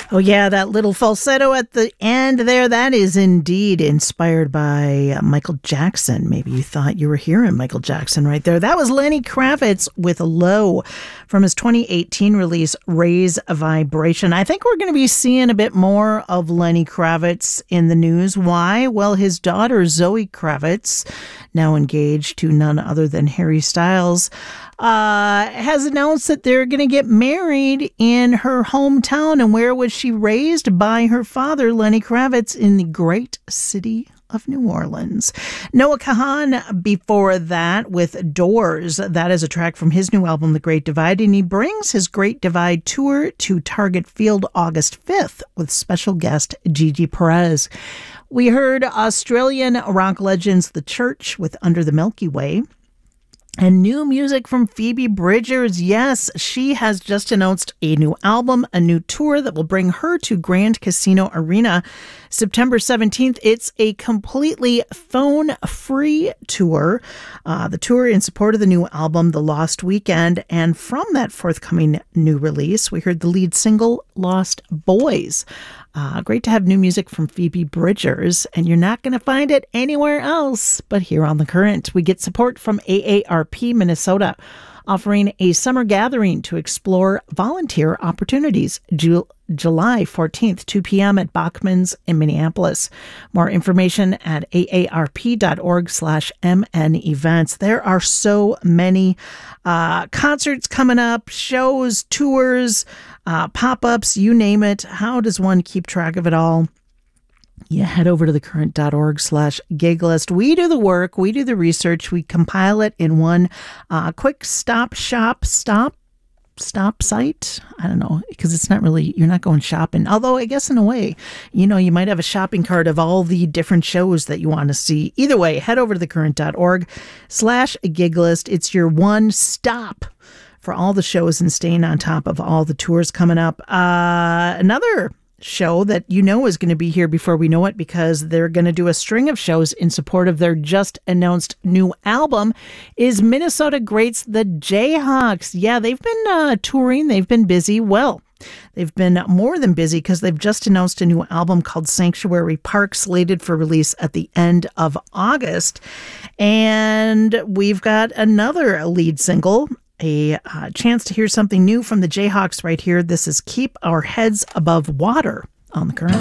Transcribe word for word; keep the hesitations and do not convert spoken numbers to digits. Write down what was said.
Oh, yeah, that little falsetto at the end there, that is indeed inspired by uh, Michael Jackson. Maybe you thought you were hearing Michael Jackson right there. That was Lenny Kravitz with Low from his twenty eighteen release, Raise a Vibration. I think we're going to be seeing a bit more of Lenny Kravitz in the news. Why? Well, his daughter, Zoe Kravitz, now engaged to none other than Harry Styles, uh, has announced that they're going to get married in her hometown. And where was she raised? By her father, Lenny Kravitz, in the great city of New Orleans. Noah Kahan before that with Doors. That is a track from his new album, The Great Divide, and he brings his Great Divide tour to Target Field August fifth with special guest Gigi Perez. We heard Australian rock legends The Church with Under the Milky Way. And new music from Phoebe Bridgers. Yes, she has just announced a new album, a new tour that will bring her to Grand Casino Arena September seventeenth. It's a completely phone-free tour. Uh, the tour in support of the new album, The Lost Weekend. And from that forthcoming new release, we heard the lead single, Lost Boys. Uh, great to have new music from Phoebe Bridgers, and you're not going to find it anywhere else but here on The Current. We get support from A A R P Minnesota, offering a summer gathering to explore volunteer opportunities. Ju- July fourteenth, two p.m. at Bachman's in Minneapolis. More information at aarp.org slash mn events. There are so many uh, concerts coming up, shows, tours, uh, pop-ups, you name it. How does one keep track of it all? You head over to thecurrent.org slash gig list. We do the work. We do the research. We compile it in one uh, quick stop shop stop stop site. I don't know, because it's not really, you're not going shopping. Although I guess in a way, you know, you might have a shopping cart of all the different shows that you want to see. Either way, head over to thecurrent.org slash gig list. It's your one stop for all the shows and staying on top of all the tours coming up. Uh, another show that you know is going to be here before we know it, because they're going to do a string of shows in support of their just announced new album, is Minnesota greats the Jayhawks. Yeah, they've been uh, touring. They've been busy. Well, they've been more than busy because they've just announced a new album called Sanctuary Park, slated for release at the end of August. And we've got another lead single, a uh, chance to hear something new from the Jayhawks right here. This is Keep Our Heads Above Water on The Current.